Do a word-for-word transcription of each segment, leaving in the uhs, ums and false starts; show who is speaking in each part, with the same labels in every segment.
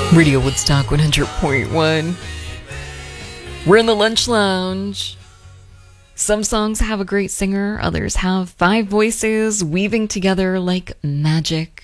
Speaker 1: Radio Woodstock one hundred point one. We're in the lunch lounge. Some songs have a great singer, others have five voices weaving together like magic.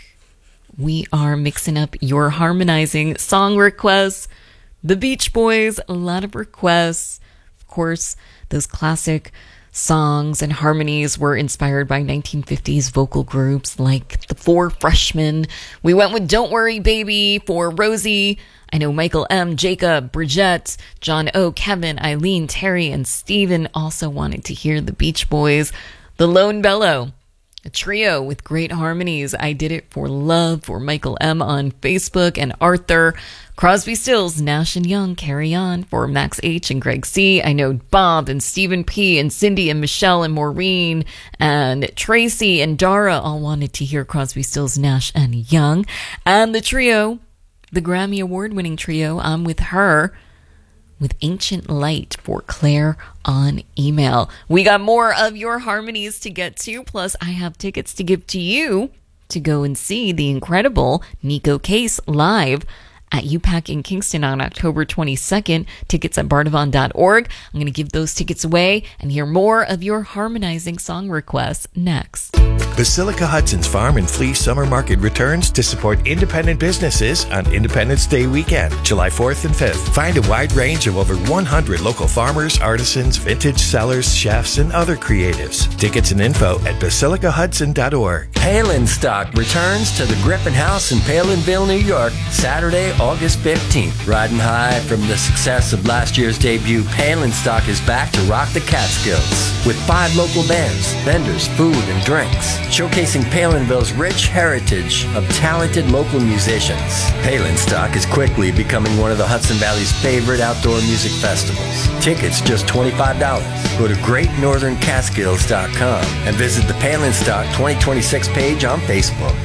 Speaker 1: We are mixing up your harmonizing song requests. The Beach Boys, a lot of requests. Of course, those classic songs and harmonies were inspired by nineteen fifties vocal groups like the Four Freshmen. We went with Don't Worry Baby for Rosie. I know Michael M., Jacob, Bridget, John O., Kevin, Eileen, Terry, and Steven also wanted to hear the Beach Boys. The Lone Bellow, a trio with great harmonies. I Did It for Love for Michael M. on Facebook, and Arthur. Crosby, Stills, Nash and Young, Carry On for Max H. and Greg C. I know Bob and Stephen P. and Cindy and Michelle and Maureen and Tracy and Dara all wanted to hear Crosby, Stills, Nash and Young. And the trio, the Grammy Award-winning trio, I'm With Her, with Ancient Light for Claire on email. We got more of your harmonies to get to, plus I have tickets to give to you to go and see the incredible Nico Case live at U PAC in Kingston on October twenty-second. Tickets at bardavon dot org. I'm going to give those tickets away and hear more of your harmonizing song requests next.
Speaker 2: Basilica Hudson's Farm and Flea Summer Market returns to support independent businesses on Independence Day weekend, July fourth and fifth. Find a wide range of over one hundred local farmers, artisans, vintage sellers, chefs, and other creatives. Tickets and info at basilica hudson dot org.
Speaker 3: Palin Stock returns to the Griffin House in Palinville, New York, Saturday, August fifteenth. Riding high from the success of last year's debut, Palin Stock is back to rock the Catskills with five local bands, vendors, food, and drinks, showcasing Palinville's rich heritage of talented local musicians. Palin Stock is quickly becoming one of the Hudson Valley's favorite outdoor music festivals. Tickets just twenty-five dollars. Go to great northern catskills dot com and visit the Palin Stock twenty twenty-six page on Facebook.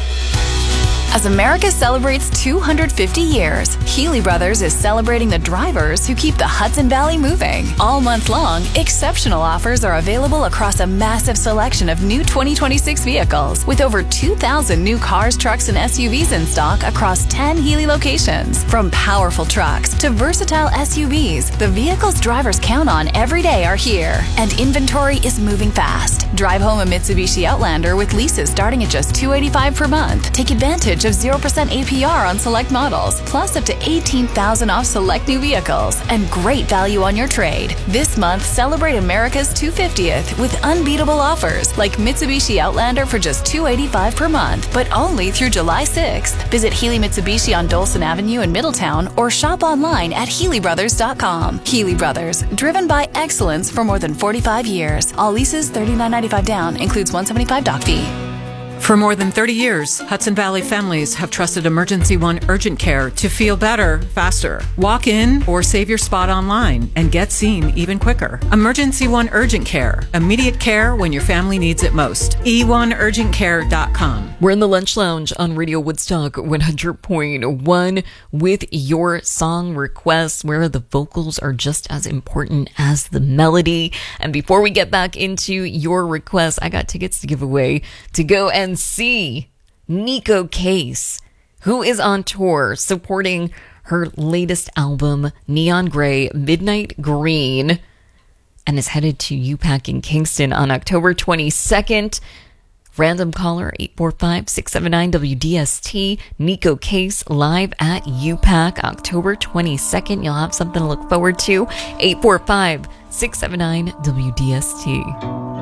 Speaker 4: As America celebrates two hundred fifty years, Healy Brothers is celebrating the drivers who keep the Hudson Valley moving. All month long, exceptional offers are available across a massive selection of new twenty twenty-six vehicles, with over two thousand new cars, trucks, and S U Vs in stock across ten Healy locations. From powerful trucks to versatile S U Vs, the vehicles drivers count on every day are here, and inventory is moving fast. Drive home a Mitsubishi Outlander with leases starting at just two hundred eighty-five dollars per month. Take advantage of zero percent A P R on select models, plus up to eighteen thousand dollars off select new vehicles, and great value on your trade. This month, celebrate America's two hundred fiftieth with unbeatable offers like Mitsubishi Outlander for just two hundred eighty-five dollars per month, but only through July sixth. Visit Healy Mitsubishi on Dolson Avenue in Middletown or shop online at healy brothers dot com. Healy Brothers, driven by excellence for more than forty-five years. All leases thirty-nine ninety-five down, includes one hundred seventy-five doc fee.
Speaker 5: For more than thirty years, Hudson Valley families have trusted Emergency One Urgent Care to feel better, faster. Walk in or save your spot online and get seen even quicker. Emergency One Urgent Care. Immediate care when your family needs it most. e one urgent care dot com.
Speaker 1: We're in the lunch lounge on Radio Woodstock one hundred point one with your song requests, where the vocals are just as important as the melody. And before we get back into your requests, I got tickets to give away to go and see Nico Case, who is on tour supporting her latest album, Neon Grey, Midnight Green, and is headed to U PAC in Kingston on October twenty-second. Random caller eight four five, six seven nine, W D S T. Nico Case live at U PAC October twenty-second. You'll have something to look forward to. eight four five, six seven nine, W D S T.